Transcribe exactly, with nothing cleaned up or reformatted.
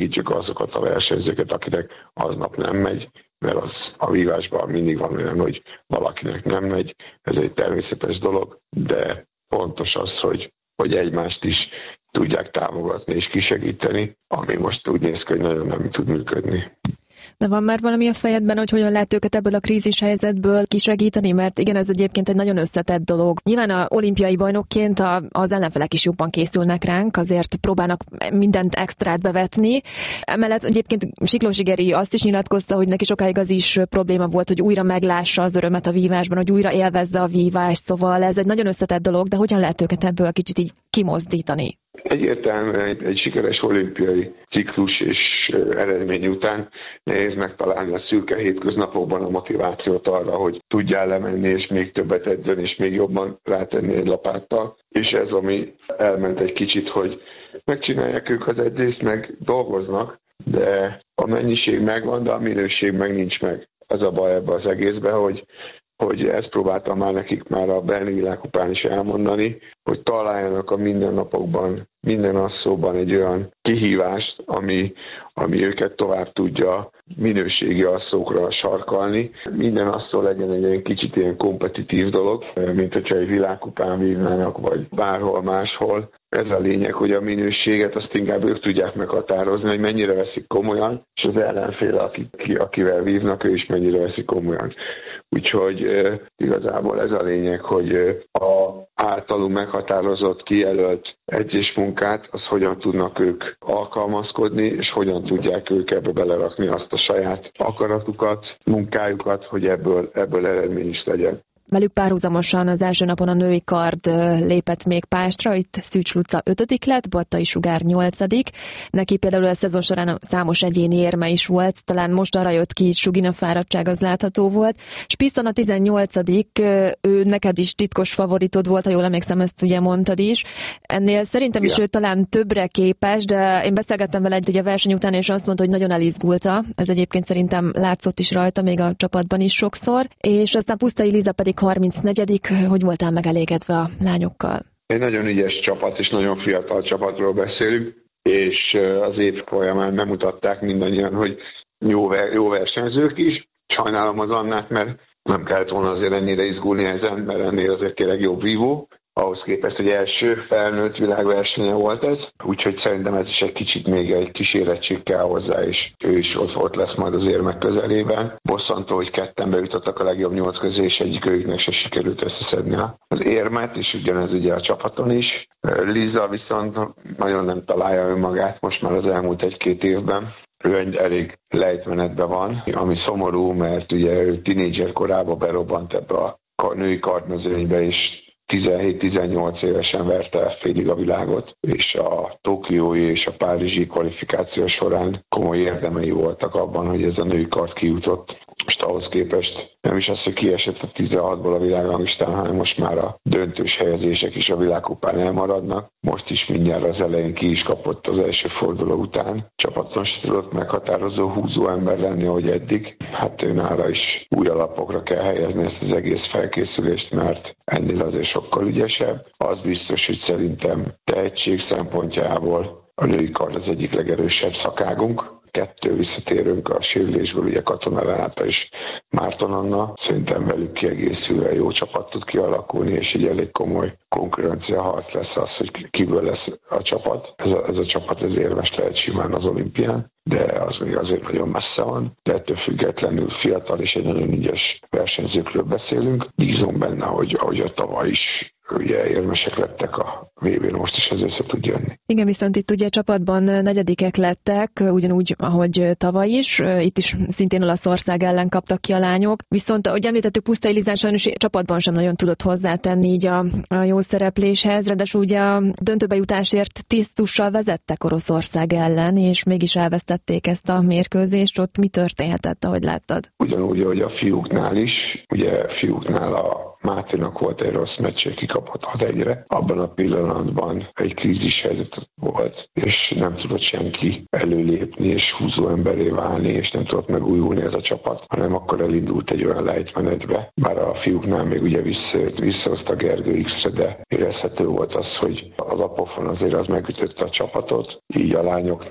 segítsük azokat a versenyzőket, akinek aznap nem megy, mert az a vívásban mindig van olyan, hogy valakinek nem megy, ez egy természetes dolog, de fontos az, hogy, hogy egymást is tudják támogatni és kisegíteni, ami most úgy néz ki, hogy nagyon nem tud működni. De van már valami a fejedben, hogy hogyan lehet őket ebből a krízis helyzetből kisegíteni? Mert igen, ez egyébként egy nagyon összetett dolog. Nyilván a olimpiai bajnokként a, az ellenfelek is jobban készülnek ránk, azért próbálnak mindent extrát bevetni. Emellett egyébként Siklósi Geri azt is nyilatkozta, hogy neki sokáig az is probléma volt, hogy újra meglássa az örömet a vívásban, hogy újra élvezze a vívást, szóval ez egy nagyon összetett dolog, de hogyan lehet őket ebből kicsit így kimozdítani? Egyértelműen egy, egy sikeres olimpiai ciklus és eredmény után nehéz megtalálni a szürke hétköznapokban a motivációt arra, hogy tudjál lemenni, és még többet edzeni, és még jobban rátenni egy lapáttal. És ez, ami elment egy kicsit, hogy megcsinálják ők az edzést, meg dolgoznak, de a mennyiség megvan, de a minőség meg nincs meg. Az a baj ebbe az egészben, hogy hogy ezt próbáltam már nekik már a Berlini Világkupán is elmondani, hogy találjanak a mindennapokban, minden asszóban egy olyan kihívást, ami, ami őket tovább tudja minőségi asszókra sarkalni. Minden asszó legyen egy ilyen kicsit ilyen kompetitív dolog, mint hogyha egy világkupán vívnának, vagy bárhol máshol. Ez a lényeg, hogy a minőséget azt inkább ők tudják meghatározni, hogy mennyire veszik komolyan, és az ellenfél, aki, akivel vívnak, ő is mennyire veszik komolyan. Úgyhogy e, igazából ez a lényeg, hogy a általunk meghatározott, kijelölt edzésmunkát, az hogyan tudnak ők alkalmazkodni, és hogyan tudják ők ebbe belerakni azt a saját akaratukat, munkájukat, hogy ebből, ebből eredmény is legyen. Velük párhuzamosan az első napon a női kard lépett még pástra, itt Szűcs Luca ötödik lett, Battai Sugár nyolcadik. Neki például a szezon során számos egyéni érme is volt, talán most arra jött ki, Sugina fáradtság az látható volt. Spisztan a tizennyolcadik, ő neked is titkos favoritod volt, ha jól emlékszem, ezt ugye mondtad is. Ennél szerintem is ja. ő talán többre képes, de én beszélgettem vele egy a verseny után, és azt mondta, hogy nagyon elizgulta. Ez egyébként szerintem látszott is rajta, még a csapatban is sokszor. És aztán Pusztai Liza pedig harmincnegyedik. Hogy voltál megelégedve a lányokkal? Egy nagyon ügyes csapat, és nagyon fiatal csapatról beszélünk, és az év folyamán bemutatták mindannyian, hogy jó, ver- jó versenyzők is. Sajnálom az Annát, mert nem kellett volna azért ennyire izgulni ezen, mert ennél azért tényleg jobb vívó. Ahhoz képest, hogy első felnőtt világversenye volt ez, úgyhogy szerintem ez is egy kicsit még egy kísérettség kell hozzá, és ő is ott volt lesz majd az érmek közelében. Bosszantó, hogy ketten bejutottak a legjobb nyolc közé, és egyik őknek se sikerült összeszedni az érmet, és ugyanez ugye a csapaton is. Liza viszont nagyon nem találja önmagát most már az elmúlt egy-két évben. Ő egy elég lejtmenetben van, ami szomorú, mert ugye ő tinédzser korában berobbant ebbe a női kardmezőnybe, és tizenhét-tizennyolc évesen verte el félig a világot, és a tokiói és a párizsi kvalifikáció során komoly érdemei voltak abban, hogy ez a női kard kijutott. Most ahhoz képest nem is az, hogy kiesett a tizenhatból a világrangistán, hanem most már a döntős helyezések is a világkupán elmaradnak. Most is mindjárt az elején ki is kapott az első forduló után. Csapaton se tudott meghatározó húzó ember lenni, ahogy eddig. Hát ő nála is új alapokra kell helyezni ezt az egész felkészülést, mert ennél azért sokkal ügyesebb. Az biztos, hogy szerintem tehetség szempontjából a női kard az egyik legerősebb szakágunk. Kettő visszatérünk a sérülésből, ugye Katona Renáta és Márton Anna. Szerintem velük kiegészülve jó csapat tud kialakulni, és egy elég komoly konkurencia harc lesz az, hogy kiből lesz a csapat. Ez a, ez a csapat ez érmes lehet simán az olimpián, de az még azért nagyon messze van. De ettől függetlenül fiatal és egy nagyon ügyes versenyzőkről beszélünk. Bízom benne, hogy ahogy a tavaly is ugye érmesek lettek a vé bén, most is ez össze tud jönni. Igen, viszont itt ugye csapatban negyedikek lettek, ugyanúgy, ahogy tavaly is. Itt is szintén Olaszország ellen kaptak ki a lányok. Viszont, ahogy említettük, Pusztai Lizán sajnos csapatban sem nagyon tudott hozzátenni így a, a jó szerepléshez. Ráadásul ugye a döntőbe jutásért tisztussal vezettek Oroszország ellen, és mégis elvesztették ezt a mérkőzést. Ott mi történhetett, ahogy láttad? Ugyanúgy, ahogy a fiúknál is. Ugye fiúknál a Máténak volt egy rossz meccs, kikapott hat egyre. Abban a pillanatban egy krízis helyzet volt, és nem tudott senki előlépni, és húzó emberé válni, és nem tudott megújulni ez a csapat, hanem akkor elindult egy olyan lejtmenetbe. Bár a fiúknál még ugye vissza, visszahozta Gergő X-re, de érezhető volt az, hogy az apofon azért az megütötte a csapatot, így a lányok